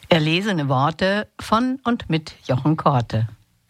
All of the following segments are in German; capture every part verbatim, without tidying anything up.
Erlesene Worte von und mit Jochen Korte.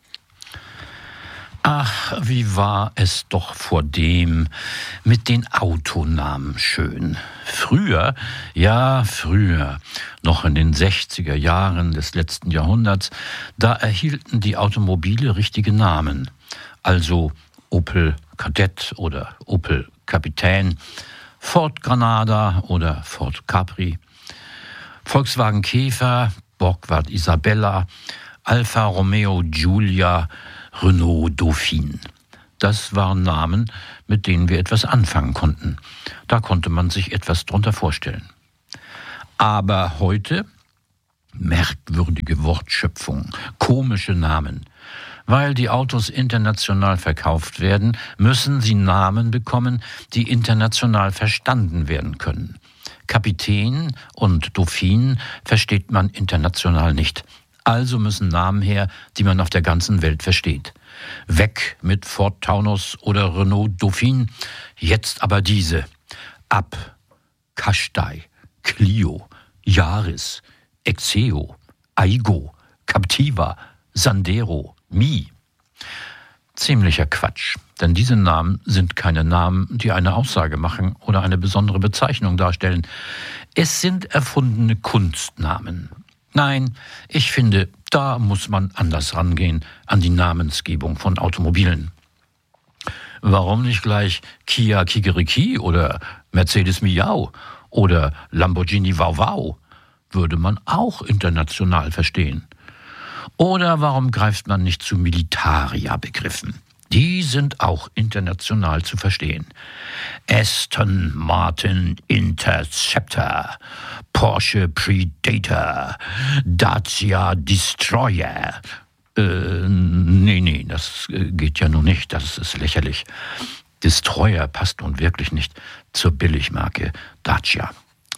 Ach, wie war es doch vordem mit den Autonamen schön. Früher, ja früher, noch in den sechziger Jahren des letzten Jahrhunderts, da erhielten die Automobile richtige Namen. Also Opel Kadett oder Opel Kapitän, Ford Granada oder Ford Capri, Volkswagen Käfer, Borgward Isabella, Alfa Romeo Giulia, Renault Dauphine. Das waren Namen, mit denen wir etwas anfangen konnten. Da konnte man sich etwas drunter vorstellen. Aber heute merkwürdige Wortschöpfung, komische Namen. Weil die Autos international verkauft werden, müssen sie Namen bekommen, die international verstanden werden können. Kapitän und Dauphine versteht man international nicht. Also müssen Namen her, die man auf der ganzen Welt versteht. Weg mit Ford Taunus oder Renault Dauphine, jetzt aber diese. Ab, Qashqai, Clio, Yaris, Exeo, Aigo, Captiva, Sandero, Mi. Ziemlicher Quatsch, denn diese Namen sind keine Namen, die eine Aussage machen oder eine besondere Bezeichnung darstellen. Es sind erfundene Kunstnamen. Nein, ich finde, da muss man anders rangehen an die Namensgebung von Automobilen. Warum nicht gleich Kia Kikeriki oder Mercedes Miau oder Lamborghini Wow Wow? Würde man auch international verstehen. Oder warum greift man nicht zu Militaria-Begriffen? Die sind auch international zu verstehen. Aston Martin Interceptor, Porsche Predator, Dacia Destroyer. Äh, nee, nee, das geht ja nun nicht, das ist lächerlich. Destroyer passt nun wirklich nicht zur Billigmarke Dacia.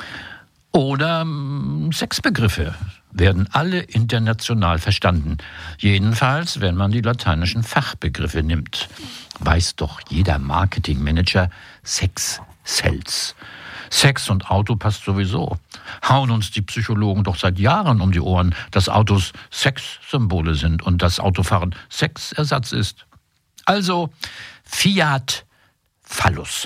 Oder ähm, Sexbegriffe werden alle international verstanden. Jedenfalls, wenn man die lateinischen Fachbegriffe nimmt. Weiß doch jeder Marketingmanager, Sex sells. Sex und Auto passt sowieso. Hauen uns die Psychologen doch seit Jahren um die Ohren, dass Autos Sexsymbole sind und dass Autofahren Sexersatz ist. Also Fiat Phallus.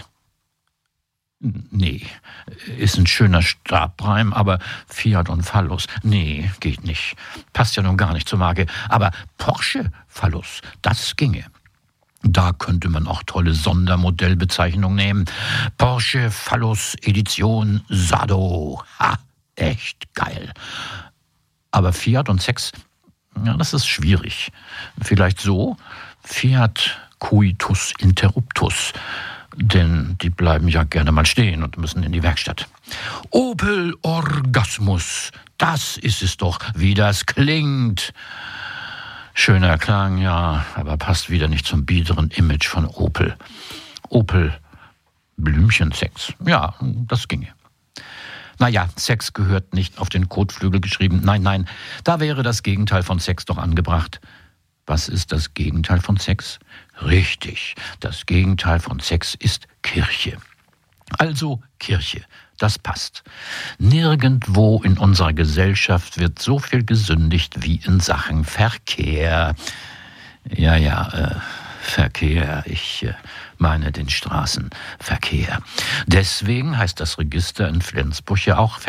Nee, ist ein schöner Stabreim, aber Fiat und Phallus, nee, geht nicht. Passt ja nun gar nicht zur Marke. Aber Porsche Phallus, das ginge. Da könnte man auch tolle Sondermodellbezeichnungen nehmen. Porsche Phallus Edition Sado. Ha, echt geil. Aber Fiat und Sex, ja, das ist schwierig. Vielleicht so, Fiat Coitus Interruptus. Denn die bleiben ja gerne mal stehen und müssen in die Werkstatt. Opel Orgasmus, das ist es doch, wie das klingt. Schöner Klang, ja, aber passt wieder nicht zum biederen Image von Opel. Opel Blümchensex, ja, das ginge. Naja, Sex gehört nicht auf den Kotflügel geschrieben. Nein, nein, da wäre das Gegenteil von Sex doch angebracht. Was ist das Gegenteil von Sex? Richtig, das Gegenteil von Sex ist Kirche. Also Kirche, das passt. Nirgendwo in unserer Gesellschaft wird so viel gesündigt wie in Sachen Verkehr. Ja, ja, äh, Verkehr, ich äh, meine den Straßenverkehr. Deswegen heißt das Register in Flensburg ja auch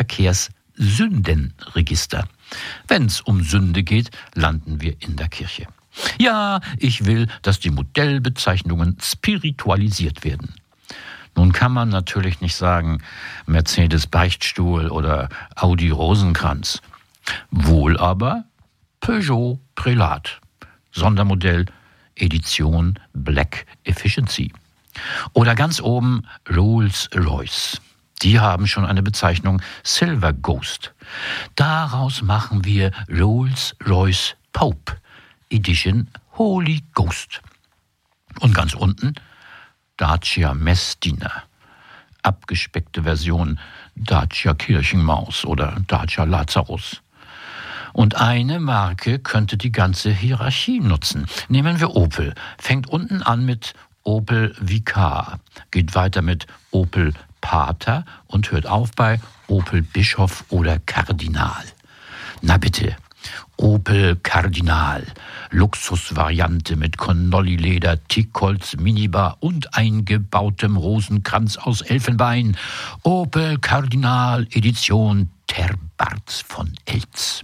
Verkehrssündenregister. Wenn es um Sünde geht, landen wir in der Kirche. Ja, ich will, dass die Modellbezeichnungen spiritualisiert werden. Nun kann man natürlich nicht sagen Mercedes Beichtstuhl oder Audi Rosenkranz. Wohl aber Peugeot Prälat, Sondermodell Edition Black Efficiency. Oder ganz oben Rolls-Royce. Die haben schon eine Bezeichnung Silver Ghost. Daraus machen wir Rolls-Royce Pope Edition Holy Ghost. Und ganz unten Dacia Messdiener, abgespeckte Version Dacia Kirchenmaus oder Dacia Lazarus. Und eine Marke könnte die ganze Hierarchie nutzen. Nehmen wir Opel. Fängt unten an mit Opel Vikar, geht weiter mit Opel Pater und hört auf bei Opel Bischof oder Kardinal. Na bitte. Opel Kardinal, Luxusvariante mit Connolly-Leder, Tickholz, Minibar und eingebautem Rosenkranz aus Elfenbein. Opel Kardinal Edition Terbarts von Elz.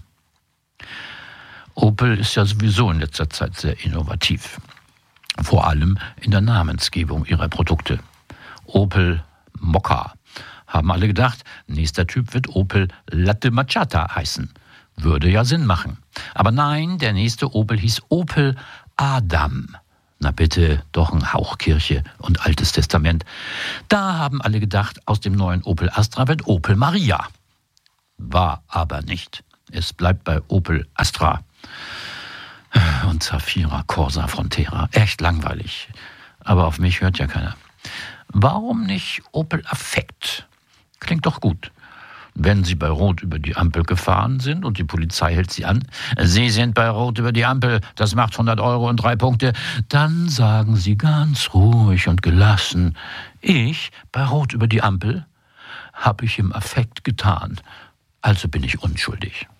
Opel ist ja sowieso in letzter Zeit sehr innovativ. Vor allem in der Namensgebung ihrer Produkte. Opel Mokka. Haben alle gedacht, nächster Typ wird Opel Latte Macchiata heißen. Würde ja Sinn machen. Aber nein, der nächste Opel hieß Opel Adam. Na bitte, doch ein Hauch Kirche und Altes Testament. Da haben alle gedacht, aus dem neuen Opel Astra wird Opel Maria. War aber nicht. Es bleibt bei Opel Astra. Und Zafira, Corsa, Frontera. Echt langweilig. Aber auf mich hört ja keiner. Warum nicht Opel Affekt? Klingt doch gut. Wenn Sie bei Rot über die Ampel gefahren sind und die Polizei hält Sie an, Sie sind bei Rot über die Ampel, das macht hundert Euro und drei Punkte, dann sagen Sie ganz ruhig und gelassen, ich, bei Rot über die Ampel, habe ich im Affekt getan, also bin ich unschuldig.